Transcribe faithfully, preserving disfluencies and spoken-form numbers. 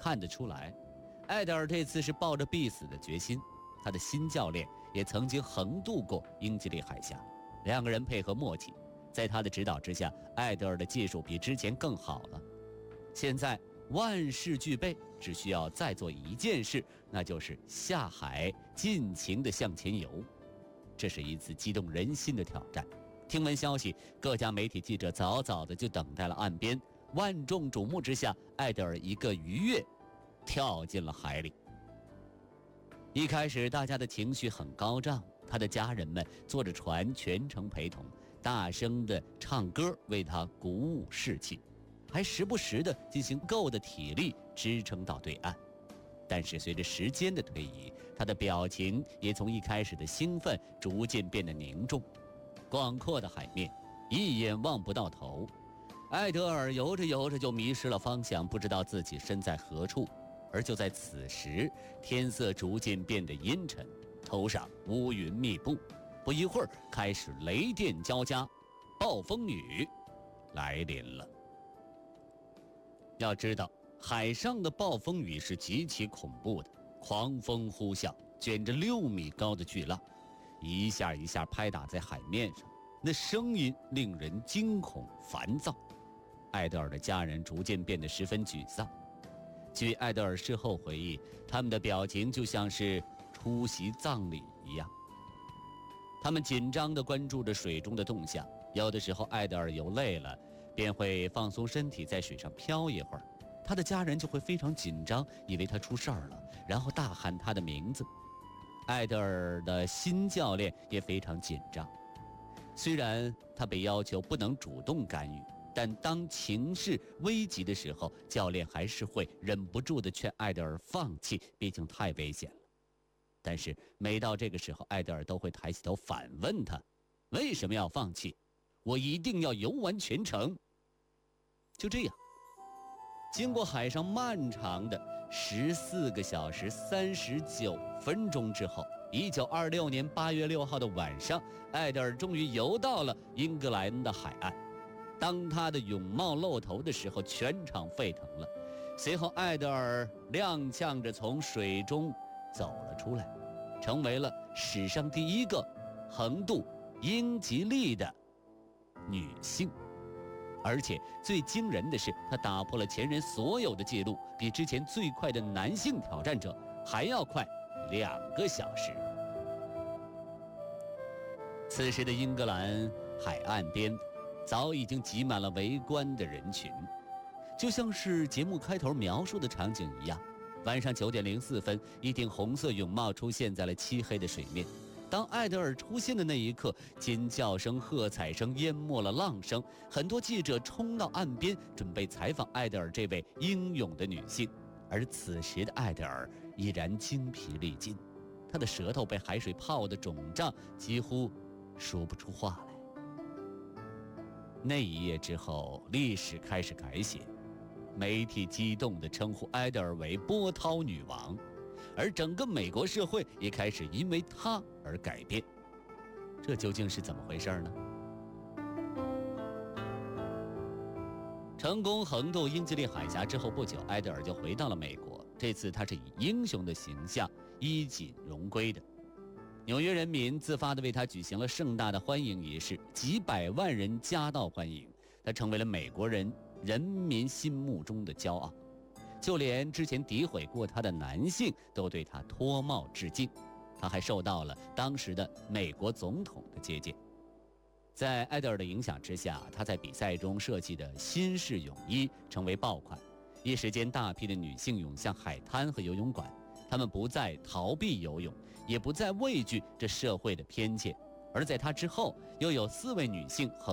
看得出来，艾德尔这次是抱着必死的决心。他的新教练也曾经横渡过英吉利海峡，两个人配合默契，在他的指导之下，艾德尔的技术比之前更好了。现在万事俱备，只需要再做一件事，那就是下海尽情地向前游。这是一次激动人心的挑战。听闻消息，各家媒体记者早早的就等在了岸边。万众瞩目之下，艾德尔一个鱼跃跳进了海里。一开始大家的情绪很高涨，他的家人们坐着船全程陪同，大声地唱歌为他鼓舞士气，还时不时地进行够的体力支撑到对岸。但是随着时间的推移，他的表情也从一开始的兴奋逐渐变得凝重。广阔的海面一眼望不到头，艾德尔游着游着就迷失了方向，不知道自己身在何处。而就在此时，天色逐渐变得阴沉，头上乌云密布，不一会儿开始雷电交加，暴风雨来临了。要知道，海上的暴风雨是极其恐怖的，狂风呼啸，卷着六米高的巨浪，一下一下拍打在海面上，那声音令人惊恐烦躁。艾德尔的家人逐渐变得十分沮丧。据艾德尔事后回忆，他们的表情就像是出席葬礼一样。他们紧张地关注着水中的动向，有的时候艾德尔游累了，便会放松身体，在水上漂一会儿。他的家人就会非常紧张，以为他出事儿了，然后大喊他的名字。艾德尔的新教练也非常紧张，虽然他被要求不能主动干预，但当情势危急的时候，教练还是会忍不住地劝艾德尔放弃，毕竟太危险了。但是每到这个时候，艾德尔都会抬起头反问他，为什么要放弃？我一定要游完全程。就这样，经过海上漫长的十四个小时三十九分钟之后，一九二六年八月六号的晚上，艾德尔终于游到了英格兰的海岸。当他的泳帽露头的时候，全场沸腾了。随后，艾德尔踉跄着从水中走了出来，成为了史上第一个横渡英吉利的女性。而且最惊人的是，她打破了前人所有的记录，比之前最快的男性挑战者还要快两个小时。此时的英格兰海岸边早已经挤满了围观的人群，就像是节目开头描述的场景一样。晚上九点零四分，一顶红色泳帽出现在了漆黑的水面。当艾德尔出现的那一刻，尖叫声、喝彩声淹没了浪声，很多记者冲到岸边，准备采访艾德尔这位英勇的女性。而此时的艾德尔依然精疲力尽，她的舌头被海水泡得肿胀，几乎说不出话来。那一夜之后，历史开始改写，媒体激动地称呼艾德尔为波涛女王，而整个美国社会也开始因为她而改变。这究竟是怎么回事呢？成功横渡英吉利海峡之后不久，艾德尔就回到了美国。这次他是以英雄的形象衣锦荣归的。纽约人民自发地为他举行了盛大的欢迎仪式，几百万人夹道欢迎，他成为了美国人人民心目中的骄傲。就连之前诋毁过他的男性都对他脱帽致敬。他还受到了当时的美国总统的接见。在艾德尔的影响之下，他在比赛中设计的新式泳衣成为爆款，一时间大批的女性涌向海滩和游泳馆，她们不再逃避游泳，也不再畏惧这社会的偏见。而在他之后，又有四位女性横